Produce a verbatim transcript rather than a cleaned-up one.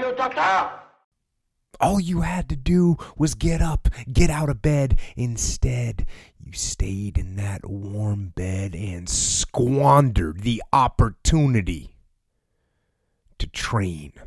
le docteur. All you had to do was get up, get out of bed. Instead, you stayed in that warm bed and squandered the opportunity to train